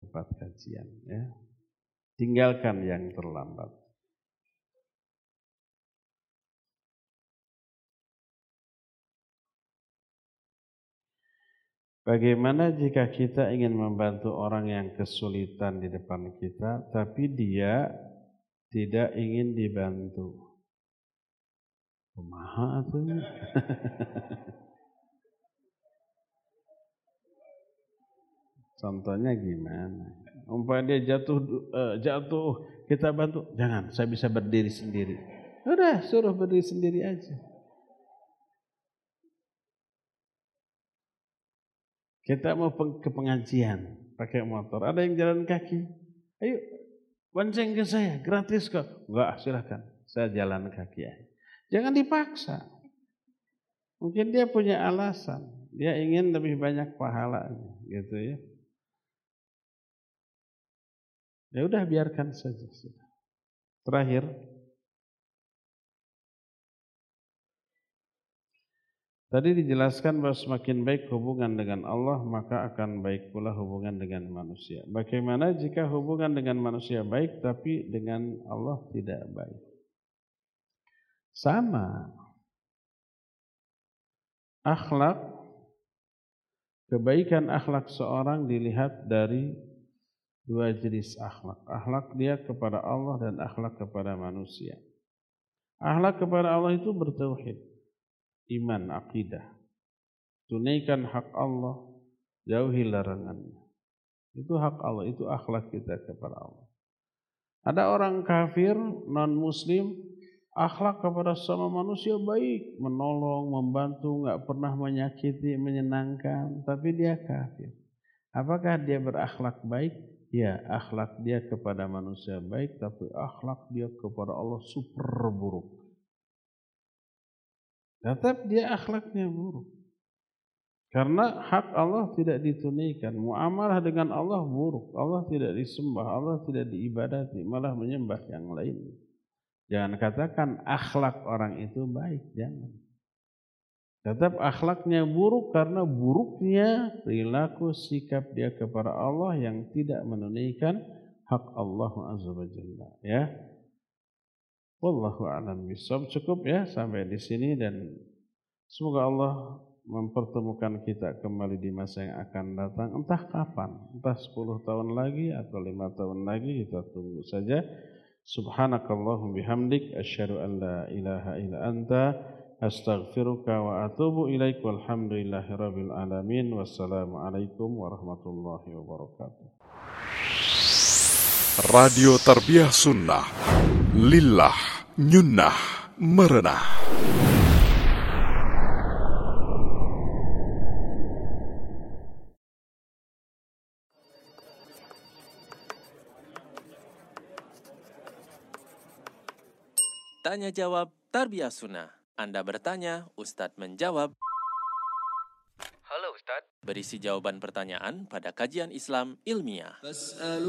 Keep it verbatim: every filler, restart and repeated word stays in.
tempat kajian. Ya. Tinggalkan yang terlambat. Bagaimana jika kita ingin membantu orang yang kesulitan di depan kita, tapi dia tidak ingin dibantu? Kumaha atuh? Contohnya gimana? Umpamanya dia jatuh uh, jatuh, kita bantu. Jangan, saya bisa berdiri sendiri. Udah, suruh berdiri sendiri aja. Kita mau ke pengajian pakai motor, ada yang jalan kaki. Ayo, bonceng ke saya, gratis kok. Enggak, silakan. Saya jalan kaki aja. Jangan dipaksa. Mungkin dia punya alasan, dia ingin lebih banyak pahalanya, gitu ya. Ya udah, biarkan saja. Terakhir, tadi dijelaskan bahwa semakin baik hubungan dengan Allah, maka akan baik pula hubungan dengan manusia. Bagaimana jika hubungan dengan manusia baik, tapi dengan Allah tidak baik? Sama. Akhlak, kebaikan akhlak seorang dilihat dari dua jenis akhlak. Akhlak dia kepada Allah dan akhlak kepada manusia. Akhlak kepada Allah itu bertauhid, iman, akidah. Tunaikan hak Allah, jauhi larangannya. Itu hak Allah, itu akhlak kita kepada Allah. Ada orang kafir, non-muslim, akhlak kepada sama manusia baik, menolong, membantu, enggak pernah menyakiti, menyenangkan, tapi dia kafir. Apakah dia berakhlak baik? Ya, akhlak dia kepada manusia baik, tapi akhlak dia kepada Allah super buruk. Tetap dia akhlaknya buruk. Karena hak Allah tidak ditunaikan. Muamalah dengan Allah buruk. Allah tidak disembah, Allah tidak diibadati, malah menyembah yang lain. Jangan katakan akhlak orang itu baik, jangan. Tetap akhlaknya buruk karena buruknya perilaku sikap dia kepada Allah yang tidak menunaikan hak Allah Azza wa Jalla. Ya. Wallahu a'lam bishawab. Cukup ya sampai di sini, dan semoga Allah mempertemukan kita kembali di masa yang akan datang, entah kapan, entah sepuluh tahun lagi atau lima tahun lagi, kita tunggu saja. Subhanakallahum bihamdik asyhadu an la ilaha illa anta astaghfiruka wa atubu ilaik, walhamdulillahirabbil alamin. Wassalamualaikum warahmatullahi wabarakatuh. Radio Tarbiyah Sunnah, lillah nyunnah merenah. Tanya jawab Tarbiyah Sunnah. Anda bertanya, Ustadz menjawab. Halo Ustadz. Berisi jawaban pertanyaan pada kajian Islam ilmiah.